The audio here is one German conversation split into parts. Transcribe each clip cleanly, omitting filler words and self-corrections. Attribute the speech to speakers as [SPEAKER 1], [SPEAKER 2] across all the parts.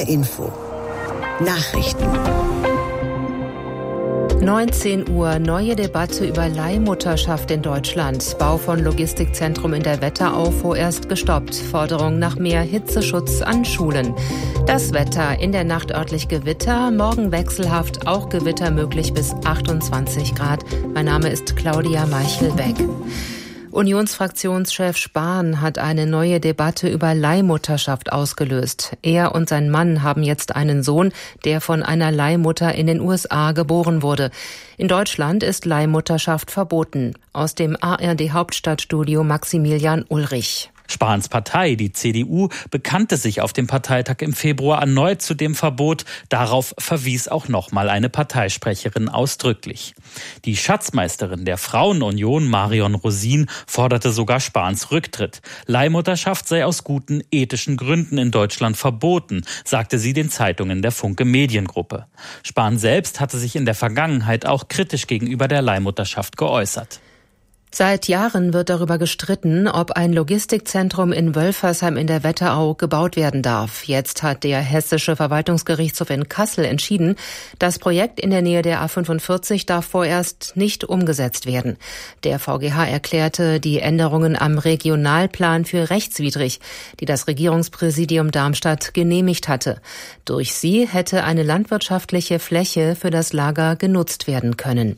[SPEAKER 1] HR Info. Nachrichten.
[SPEAKER 2] 19 Uhr, neue Debatte über Leihmutterschaft in Deutschland. Bau von Logistikzentrum in der Wetterau vorerst gestoppt. Forderung nach mehr Hitzeschutz an Schulen. Das Wetter, in der Nacht örtlich Gewitter, morgen wechselhaft, auch Gewitter möglich bis 28 Grad. Mein Name ist Claudia Meichelbeck. Unionsfraktionschef Spahn hat eine neue Debatte über Leihmutterschaft ausgelöst. Er und sein Mann haben jetzt einen Sohn, der von einer Leihmutter in den USA geboren wurde. In Deutschland ist Leihmutterschaft verboten. Aus dem ARD-Hauptstadtstudio Maximilian Ulrich.
[SPEAKER 3] Spahns Partei, die CDU, bekannte sich auf dem Parteitag im Februar erneut zu dem Verbot. Darauf verwies auch nochmal eine Parteisprecherin ausdrücklich. Die Schatzmeisterin der Frauenunion, Marion Rosin, forderte sogar Spahns Rücktritt. Leihmutterschaft sei aus guten ethischen Gründen in Deutschland verboten, sagte sie den Zeitungen der Funke Mediengruppe. Spahn selbst hatte sich in der Vergangenheit auch kritisch gegenüber der Leihmutterschaft geäußert.
[SPEAKER 2] Seit Jahren wird darüber gestritten, ob ein Logistikzentrum in Wölfersheim in der Wetterau gebaut werden darf. Jetzt hat der Hessische Verwaltungsgerichtshof in Kassel entschieden, das Projekt in der Nähe der A45 darf vorerst nicht umgesetzt werden. Der VGH erklärte die Änderungen am Regionalplan für rechtswidrig, die das Regierungspräsidium Darmstadt genehmigt hatte. Durch sie hätte eine landwirtschaftliche Fläche für das Lager genutzt werden können.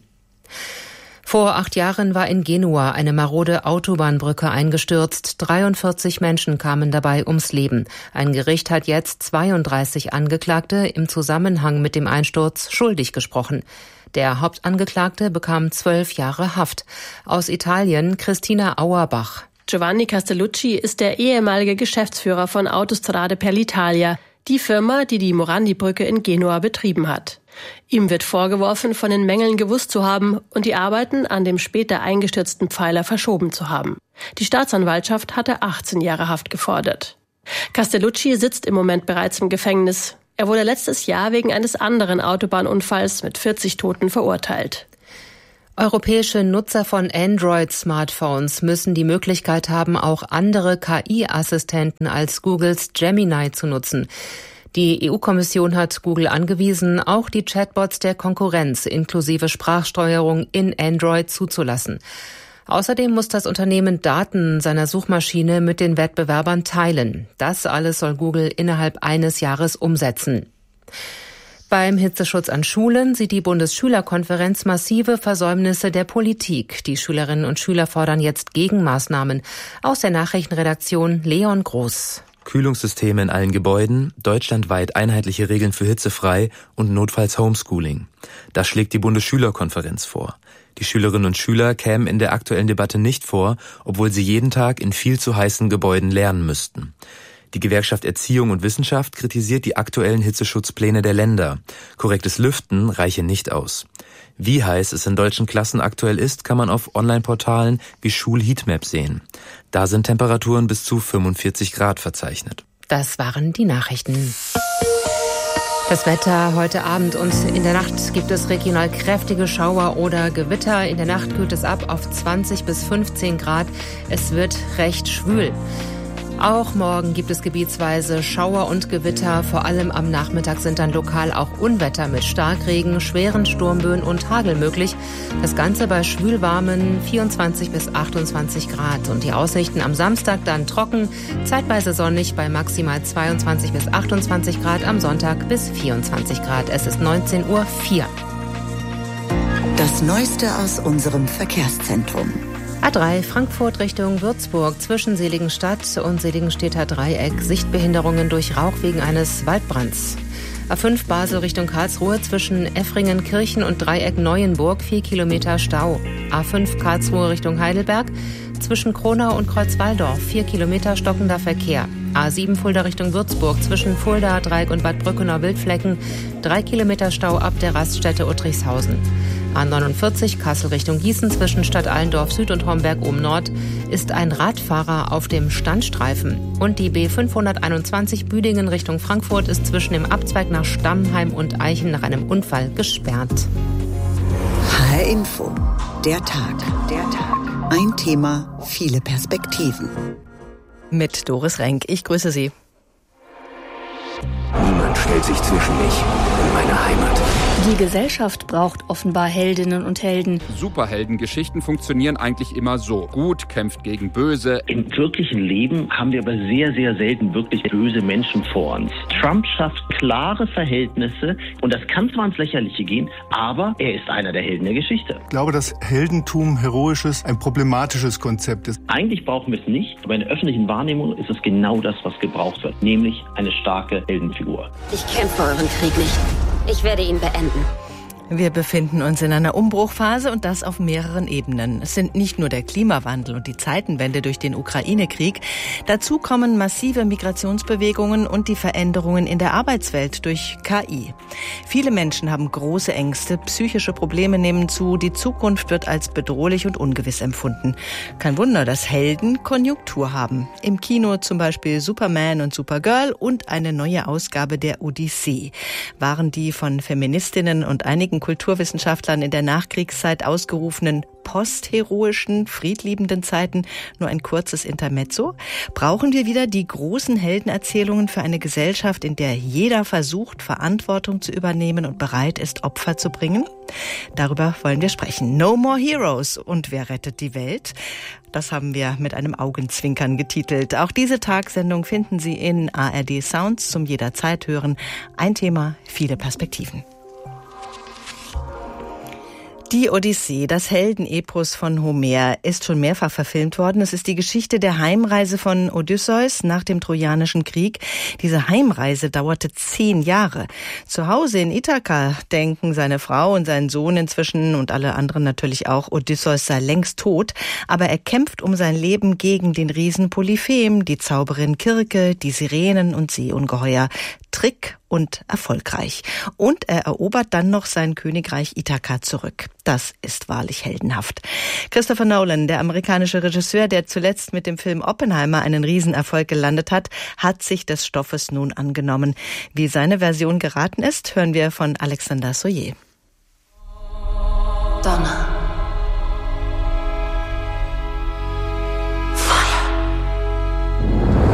[SPEAKER 2] Vor 8 Jahren war in Genua eine marode Autobahnbrücke eingestürzt. 43 Menschen kamen dabei ums Leben. Ein Gericht hat jetzt 32 Angeklagte im Zusammenhang mit dem Einsturz schuldig gesprochen. Der Hauptangeklagte bekam 12 Jahre Haft. Aus Italien Christina Auerbach.
[SPEAKER 4] Giovanni Castellucci ist der ehemalige Geschäftsführer von Autostrade per l'Italia, die Firma, die die Morandi-Brücke in Genua betrieben hat. Ihm wird vorgeworfen, von den Mängeln gewusst zu haben und die Arbeiten an dem später eingestürzten Pfeiler verschoben zu haben. Die Staatsanwaltschaft hatte 18 Jahre Haft gefordert. Castellucci sitzt im Moment bereits im Gefängnis. Er wurde letztes Jahr wegen eines anderen Autobahnunfalls mit 40 Toten verurteilt.
[SPEAKER 2] Europäische Nutzer von Android-Smartphones müssen die Möglichkeit haben, auch andere KI-Assistenten als Googles Gemini zu nutzen. Die EU-Kommission hat Google angewiesen, auch die Chatbots der Konkurrenz inklusive Sprachsteuerung in Android zuzulassen. Außerdem muss das Unternehmen Daten seiner Suchmaschine mit den Wettbewerbern teilen. Das alles soll Google innerhalb eines Jahres umsetzen. Beim Hitzeschutz an Schulen sieht die Bundesschülerkonferenz massive Versäumnisse der Politik. Die Schülerinnen und Schüler fordern jetzt Gegenmaßnahmen. Aus der Nachrichtenredaktion Leon Groß.
[SPEAKER 5] Kühlungssysteme in allen Gebäuden, deutschlandweit einheitliche Regeln für hitzefrei und notfalls Homeschooling. Das schlägt die Bundesschülerkonferenz vor. Die Schülerinnen und Schüler kämen in der aktuellen Debatte nicht vor, obwohl sie jeden Tag in viel zu heißen Gebäuden lernen müssten. Die Gewerkschaft Erziehung und Wissenschaft kritisiert die aktuellen Hitzeschutzpläne der Länder. Korrektes Lüften reiche nicht aus. Wie heiß es in deutschen Klassen aktuell ist, kann man auf Online-Portalen wie Schulheatmap sehen. Da sind Temperaturen bis zu 45 Grad verzeichnet.
[SPEAKER 2] Das waren die Nachrichten. Das Wetter heute Abend und in der Nacht gibt es regional kräftige Schauer oder Gewitter. In der Nacht kühlt es ab auf 20 bis 15 Grad. Es wird recht schwül. Auch morgen gibt es gebietsweise Schauer und Gewitter. Vor allem am Nachmittag sind dann lokal auch Unwetter mit Starkregen, schweren Sturmböen und Hagel möglich. Das Ganze bei schwülwarmen 24 bis 28 Grad. Und die Aussichten am Samstag dann trocken, zeitweise sonnig bei maximal 22 bis 28 Grad, am Sonntag bis 24 Grad. Es ist 19:04 Uhr.
[SPEAKER 1] Das Neueste aus unserem Verkehrszentrum.
[SPEAKER 2] A3 Frankfurt Richtung Würzburg zwischen Seligenstadt und Seligenstädter Dreieck. Sichtbehinderungen durch Rauch wegen eines Waldbrands. A5 Basel Richtung Karlsruhe zwischen Effringen-Kirchen und Dreieck Neuenburg 4 Kilometer Stau. A5 Karlsruhe Richtung Heidelberg zwischen Kronau und Kreuzwaldorf 4 Kilometer stockender Verkehr. A7 Fulda Richtung Würzburg zwischen Fulda, Dreieck und Bad Brückenau-Wildflecken 3 Kilometer Stau ab der Raststätte Uttrichshausen. A49 Kassel Richtung Gießen zwischen Stadt Allendorf Süd und Homberg-Ohm-Nord ist ein Radfahrer auf dem Standstreifen. Und die B521 Büdingen Richtung Frankfurt ist zwischen dem Abzweig nach Stammheim und Eichen nach einem Unfall gesperrt.
[SPEAKER 1] HR Info. Der Tag. Ein Thema, viele Perspektiven.
[SPEAKER 2] Mit Doris Renk. Ich grüße Sie.
[SPEAKER 6] Niemand stellt sich zwischen mich und meine Heimat.
[SPEAKER 7] Die Gesellschaft braucht offenbar Heldinnen und Helden.
[SPEAKER 8] Superheldengeschichten funktionieren eigentlich immer so. Gut kämpft gegen Böse.
[SPEAKER 9] Im wirklichen Leben haben wir aber sehr, sehr selten wirklich böse Menschen vor uns. Trump schafft klare Verhältnisse und das kann zwar ins Lächerliche gehen, aber er ist einer der Helden der Geschichte.
[SPEAKER 10] Ich glaube, dass Heldentum, Heroisches, ein problematisches Konzept ist.
[SPEAKER 9] Eigentlich brauchen wir es nicht, aber in der öffentlichen Wahrnehmung ist es genau das, was gebraucht wird, nämlich eine starke Heldenfigur.
[SPEAKER 11] Ich kämpfe euren Krieg nicht. Ich werde ihn beenden.
[SPEAKER 12] Wir befinden uns in einer Umbruchphase und das auf mehreren Ebenen. Es sind nicht nur der Klimawandel und die Zeitenwende durch den Ukraine-Krieg. Dazu kommen massive Migrationsbewegungen und die Veränderungen in der Arbeitswelt durch KI. Viele Menschen haben große Ängste, psychische Probleme nehmen zu, die Zukunft wird als bedrohlich und ungewiss empfunden. Kein Wunder, dass Helden Konjunktur haben. Im Kino zum Beispiel Superman und Supergirl und eine neue Ausgabe der Odyssee. Waren die von Feministinnen und einigen Kulturwissenschaftlern in der Nachkriegszeit ausgerufenen postheroischen, friedliebenden Zeiten nur ein kurzes Intermezzo? Brauchen wir wieder die großen Heldenerzählungen für eine Gesellschaft, in der jeder versucht, Verantwortung zu übernehmen und bereit ist, Opfer zu bringen? Darüber wollen wir sprechen. No More Heroes und wer rettet die Welt? Das haben wir mit einem Augenzwinkern getitelt. Auch diese Tagsendung finden Sie in ARD Sounds zum jederzeit hören. Ein Thema, viele Perspektiven. Die Odyssee, das Heldenepos von Homer, ist schon mehrfach verfilmt worden. Es ist die Geschichte der Heimreise von Odysseus nach dem Trojanischen Krieg. Diese Heimreise dauerte 10 Jahre. Zu Hause in Ithaka denken seine Frau und sein Sohn inzwischen und alle anderen natürlich auch, Odysseus sei längst tot. Aber er kämpft um sein Leben gegen den Riesen Polyphem, die Zauberin Kirke, die Sirenen und Seeungeheuer. Trick und erfolgreich. Und er erobert dann noch sein Königreich Ithaka zurück. Das ist wahrlich heldenhaft. Christopher Nolan, der amerikanische Regisseur, der zuletzt mit dem Film Oppenheimer einen Riesenerfolg gelandet hat, hat sich des Stoffes nun angenommen. Wie seine Version geraten ist, hören wir von Alexander Soyer.
[SPEAKER 11] Donner. Feuer.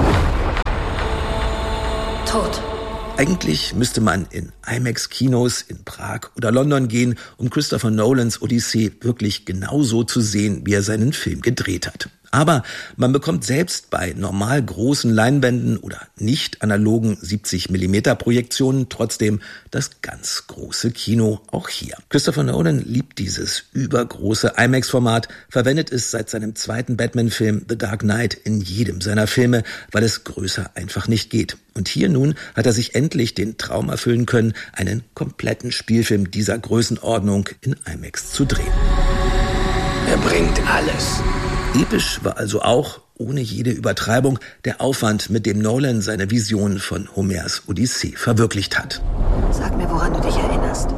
[SPEAKER 11] Tod.
[SPEAKER 13] Eigentlich müsste man in IMAX-Kinos in Prag oder London gehen, um Christopher Nolans Odyssee wirklich genauso zu sehen, wie er seinen Film gedreht hat. Aber man bekommt selbst bei normal großen Leinwänden oder nicht analogen 70mm-Projektionen trotzdem das ganz große Kino auch hier. Christopher Nolan liebt dieses übergroße IMAX-Format, verwendet es seit seinem zweiten Batman-Film The Dark Knight in jedem seiner Filme, weil es größer einfach nicht geht. Und hier nun hat er sich endlich den Traum erfüllen können, einen kompletten Spielfilm dieser Größenordnung in IMAX zu drehen.
[SPEAKER 6] Er bringt alles.
[SPEAKER 13] Episch war also auch, ohne jede Übertreibung, der Aufwand, mit dem Nolan seine Vision von Homers Odyssee verwirklicht hat.
[SPEAKER 11] Sag mir, woran du dich erinnerst.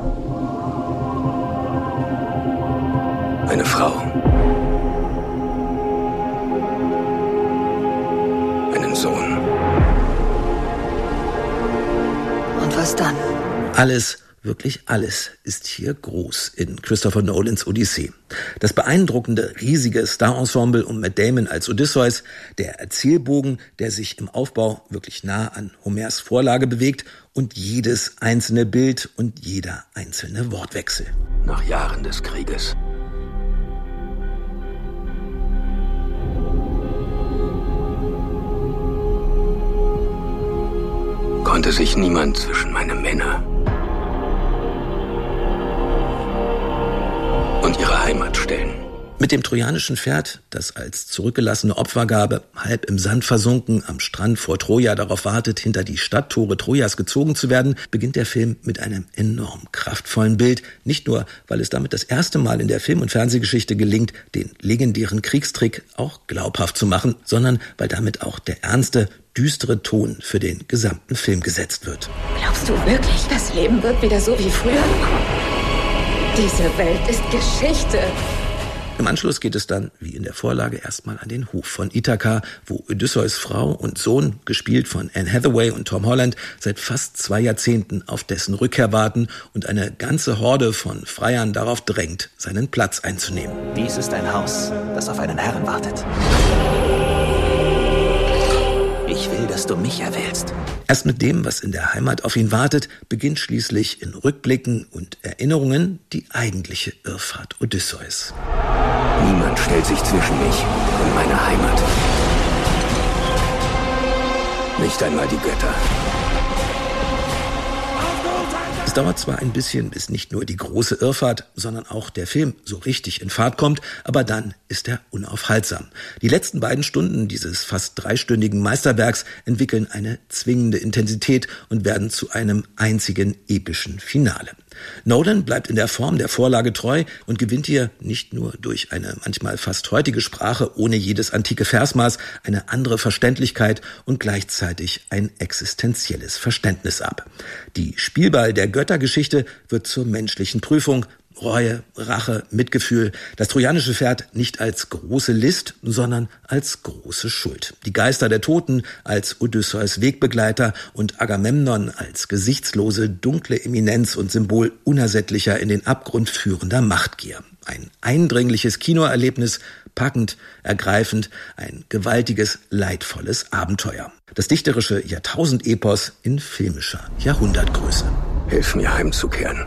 [SPEAKER 6] Eine Frau. Einen Sohn.
[SPEAKER 11] Und was dann?
[SPEAKER 13] Alles, wirklich alles ist hier groß in Christopher Nolans Odyssee. Das beeindruckende, riesige Star-Ensemble um Matt Damon als Odysseus, der Erzählbogen, der sich im Aufbau wirklich nah an Homers Vorlage bewegt und jedes einzelne Bild und jeder einzelne Wortwechsel.
[SPEAKER 6] Nach Jahren des Krieges. Konnte sich niemand zwischen meine Männer und ihre Heimat stellen.
[SPEAKER 13] Mit dem trojanischen Pferd, das als zurückgelassene Opfergabe halb im Sand versunken am Strand vor Troja darauf wartet, hinter die Stadttore Trojas gezogen zu werden, beginnt der Film mit einem enorm kraftvollen Bild. Nicht nur, weil es damit das erste Mal in der Film- und Fernsehgeschichte gelingt, den legendären Kriegstrick auch glaubhaft zu machen, sondern weil damit auch der ernste, düstere Ton für den gesamten Film gesetzt wird.
[SPEAKER 14] Glaubst du wirklich, das Leben wird wieder so wie früher? Diese Welt ist Geschichte.
[SPEAKER 13] Im Anschluss geht es dann, wie in der Vorlage, erstmal an den Hof von Ithaka, wo Odysseus Frau und Sohn, gespielt von Anne Hathaway und Tom Holland, seit fast 2 Jahrzehnten auf dessen Rückkehr warten und eine ganze Horde von Freiern darauf drängt, seinen Platz einzunehmen.
[SPEAKER 15] Dies ist ein Haus, das auf einen Herrn wartet.
[SPEAKER 6] Ich will, dass du mich erwählst.
[SPEAKER 13] Erst mit dem, was in der Heimat auf ihn wartet, beginnt schließlich in Rückblicken und Erinnerungen die eigentliche Irrfahrt Odysseus.
[SPEAKER 6] Niemand stellt sich zwischen mich und meine Heimat. Nicht einmal die Götter.
[SPEAKER 13] Es dauert zwar ein bisschen, bis nicht nur die große Irrfahrt, sondern auch der Film so richtig in Fahrt kommt, aber dann ist er unaufhaltsam. Die letzten beiden Stunden dieses fast 3-stündigen Meisterwerks entwickeln eine zwingende Intensität und werden zu einem einzigen epischen Finale. Nolan bleibt in der Form der Vorlage treu und gewinnt hier nicht nur durch eine manchmal fast heutige Sprache ohne jedes antike Versmaß eine andere Verständlichkeit und gleichzeitig ein existenzielles Verständnis ab. Die Spielball der Göttergeschichte wird zur menschlichen Prüfung. Reue, Rache, Mitgefühl, das trojanische Pferd nicht als große List, sondern als große Schuld. Die Geister der Toten als Odysseus Wegbegleiter und Agamemnon als gesichtslose, dunkle Eminenz und Symbol unersättlicher in den Abgrund führender Machtgier. Ein eindringliches Kinoerlebnis, packend, ergreifend, ein gewaltiges, leidvolles Abenteuer. Das dichterische Jahrtausendepos in filmischer Jahrhundertgröße.
[SPEAKER 6] Hilf mir heimzukehren.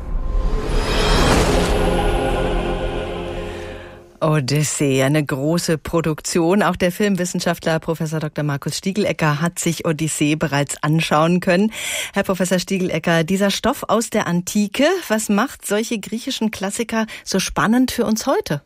[SPEAKER 12] Odyssee, eine große Produktion. Auch der Filmwissenschaftler Professor Dr. Markus Stiegelecker hat sich Odyssee bereits anschauen können. Herr Professor Stiegelecker, dieser Stoff aus der Antike, was macht solche griechischen Klassiker so spannend für uns heute?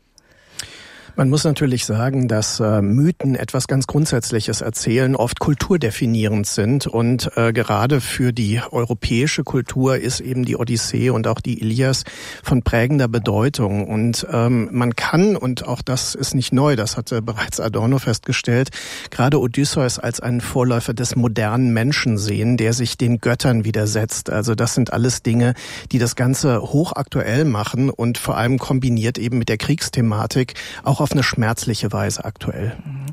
[SPEAKER 15] Man muss natürlich sagen, dass Mythen etwas ganz Grundsätzliches erzählen, oft kulturdefinierend sind und gerade für die europäische Kultur ist eben die Odyssee und auch die Ilias von prägender Bedeutung und man kann, und auch das ist nicht neu, das hatte bereits Adorno festgestellt, gerade Odysseus als einen Vorläufer des modernen Menschen sehen, der sich den Göttern widersetzt. Also das sind alles Dinge, die das Ganze hochaktuell machen und vor allem kombiniert eben mit der Kriegsthematik auch auf eine schmerzliche Weise aktuell.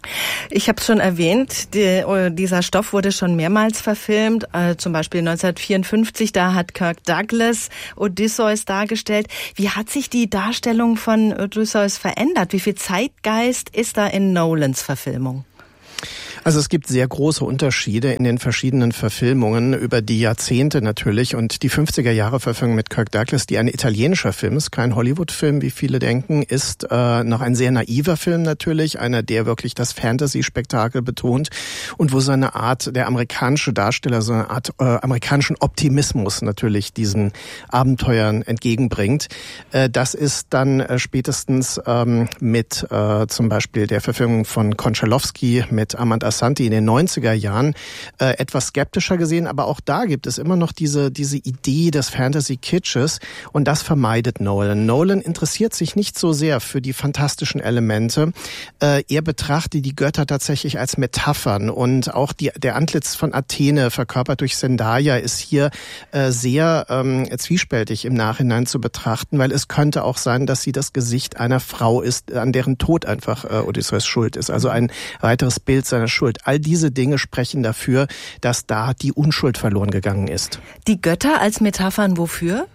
[SPEAKER 12] Ich habe es schon erwähnt, dieser Stoff wurde schon mehrmals verfilmt, zum Beispiel 1954, da hat Kirk Douglas Odysseus dargestellt. Wie hat sich die Darstellung von Odysseus verändert? Wie viel Zeitgeist ist da in Nolans Verfilmung?
[SPEAKER 15] Also es gibt sehr große Unterschiede in den verschiedenen Verfilmungen über die Jahrzehnte natürlich und die 50er-Jahre-Verfilmung mit Kirk Douglas, die ein italienischer Film ist, kein Hollywood-Film, wie viele denken, ist noch ein sehr naiver Film natürlich, einer, der wirklich das Fantasy-Spektakel betont und wo so eine Art, der amerikanische Darsteller so eine Art amerikanischen Optimismus natürlich diesen Abenteuern entgegenbringt. Das ist dann spätestens mit zum Beispiel der Verfilmung von Konchalovsky mit Armand Assante in den 90er Jahren etwas skeptischer gesehen, aber auch da gibt es immer noch diese Idee des Fantasy-Kitsches und das vermeidet Nolan. Nolan interessiert sich nicht so sehr für die fantastischen Elemente. Er betrachtet die Götter tatsächlich als Metaphern und auch der Antlitz von Athene, verkörpert durch Zendaya, ist hier sehr zwiespältig im Nachhinein zu betrachten, weil es könnte auch sein, dass sie das Gesicht einer Frau ist, an deren Tod einfach Odysseus schuld ist. Also ein weiteres Bild seiner Schuld. All diese Dinge sprechen dafür, dass da die Unschuld verloren gegangen ist.
[SPEAKER 12] Die Götter als Metaphern wofür?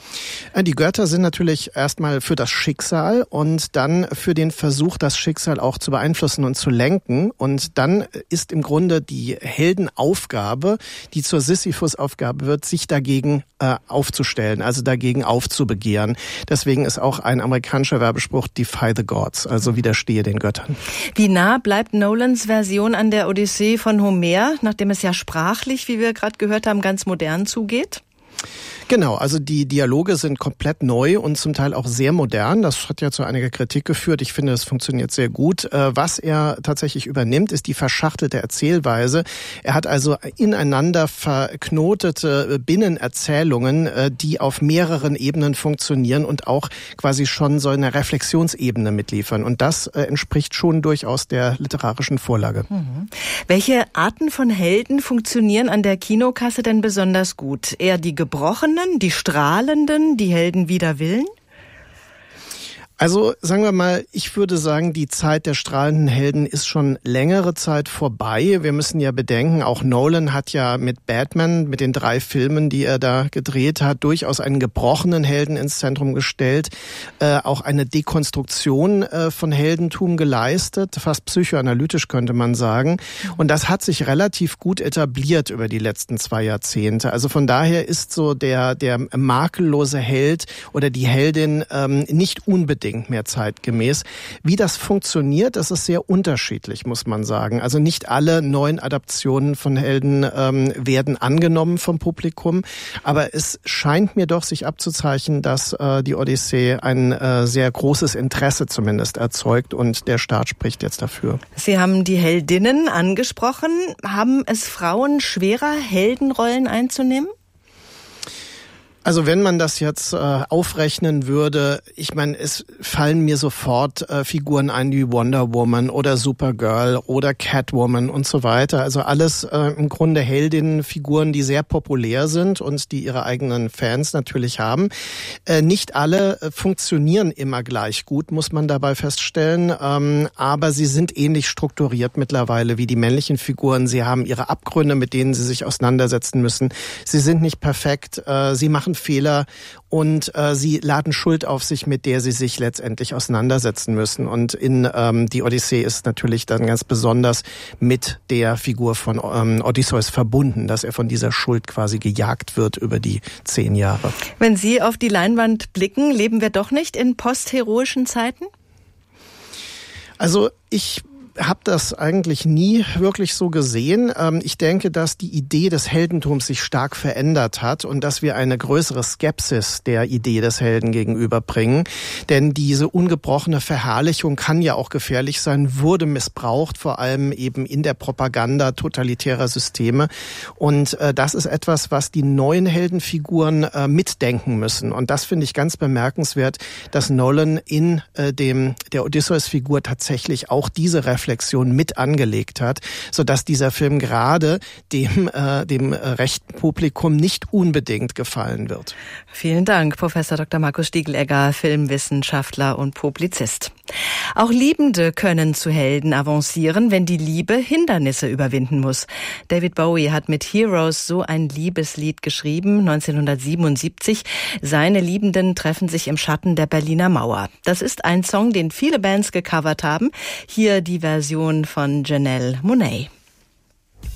[SPEAKER 15] Die Götter sind natürlich erstmal für das Schicksal und dann für den Versuch, das Schicksal auch zu beeinflussen und zu lenken. Und dann ist im Grunde die Heldenaufgabe, die zur Sisyphus-Aufgabe wird, sich dagegen aufzustellen, also dagegen aufzubegehren. Deswegen ist auch ein amerikanischer Werbespruch Defy the Gods, also widerstehe den Göttern.
[SPEAKER 12] Wie nah bleibt Nolans Version an der Odyssee von Homer, nachdem es ja sprachlich, wie wir gerade gehört haben, ganz modern zugeht?
[SPEAKER 15] Genau, also die Dialoge sind komplett neu und zum Teil auch sehr modern. Das hat ja zu einiger Kritik geführt. Ich finde, das funktioniert sehr gut. Was er tatsächlich übernimmt, ist die verschachtelte Erzählweise. Er hat also ineinander verknotete Binnenerzählungen, die auf mehreren Ebenen funktionieren und auch quasi schon so eine Reflexionsebene mitliefern. Und das entspricht schon durchaus der literarischen Vorlage.
[SPEAKER 12] Mhm. Welche Arten von Helden funktionieren an der Kinokasse denn besonders gut? Eher die Gebrochenen, die Strahlenden, die Helden wider Willen?
[SPEAKER 15] Also sagen wir mal, ich würde sagen, die Zeit der strahlenden Helden ist schon längere Zeit vorbei. Wir müssen ja bedenken, auch Nolan hat ja mit Batman, mit den 3 Filmen, die er da gedreht hat, durchaus einen gebrochenen Helden ins Zentrum gestellt, auch eine Dekonstruktion von Heldentum geleistet, fast psychoanalytisch könnte man sagen. Und das hat sich relativ gut etabliert über die letzten 2 Jahrzehnte. Also von daher ist so der makellose Held oder die Heldin nicht unbedingt mehr zeitgemäß. Wie das funktioniert, das ist sehr unterschiedlich, muss man sagen. Also nicht alle neuen Adaptionen von Helden werden angenommen vom Publikum, aber es scheint mir doch sich abzuzeichnen, dass die Odyssee ein sehr großes Interesse zumindest erzeugt und der Start spricht jetzt dafür.
[SPEAKER 12] Sie haben die Heldinnen angesprochen. Haben es Frauen schwerer, Heldenrollen einzunehmen?
[SPEAKER 15] Also wenn man das jetzt aufrechnen würde, ich meine, es fallen mir sofort Figuren ein wie Wonder Woman oder Supergirl oder Catwoman und so weiter. Also alles im Grunde Heldinnenfiguren, die sehr populär sind und die ihre eigenen Fans natürlich haben. Nicht alle funktionieren immer gleich gut, muss man dabei feststellen. Aber sie sind ähnlich strukturiert mittlerweile wie die männlichen Figuren. Sie haben ihre Abgründe, mit denen sie sich auseinandersetzen müssen. Sie sind nicht perfekt. Sie machen Fehler und sie laden Schuld auf sich, mit der sie sich letztendlich auseinandersetzen müssen. Und in die Odyssee ist natürlich dann ganz besonders mit der Figur von Odysseus verbunden, dass er von dieser Schuld quasi gejagt wird über die 10 Jahre.
[SPEAKER 12] Wenn Sie auf die Leinwand blicken, leben wir doch nicht in postheroischen Zeiten?
[SPEAKER 15] Also ich habe das eigentlich nie wirklich so gesehen. Ich denke, dass die Idee des Heldentums sich stark verändert hat und dass wir eine größere Skepsis der Idee des Helden gegenüberbringen. Denn diese ungebrochene Verherrlichung kann ja auch gefährlich sein, wurde missbraucht, vor allem eben in der Propaganda totalitärer Systeme. Und das ist etwas, was die neuen Heldenfiguren mitdenken müssen. Und das finde ich ganz bemerkenswert, dass Nolan in der Odysseus-Figur tatsächlich auch diese Reflexion mit angelegt hat, sodass dieser Film gerade dem rechten Publikum nicht unbedingt gefallen wird.
[SPEAKER 12] Vielen Dank, Professor Dr. Markus Stiegelegger, Filmwissenschaftler und Publizist. Auch Liebende können zu Helden avancieren, wenn die Liebe Hindernisse überwinden muss. David Bowie hat mit Heroes so ein Liebeslied geschrieben, 1977. Seine Liebenden treffen sich im Schatten der Berliner Mauer. Das ist ein Song, den viele Bands gecovert haben. Hier die Version von Janelle Monáe.